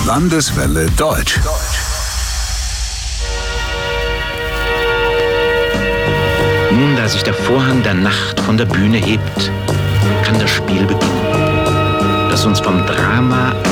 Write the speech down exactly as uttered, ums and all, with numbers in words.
Landeswelle Deutsch. Nun, da sich der Vorhang der Nacht von der Bühne hebt, kann das Spiel beginnen, das uns vom Drama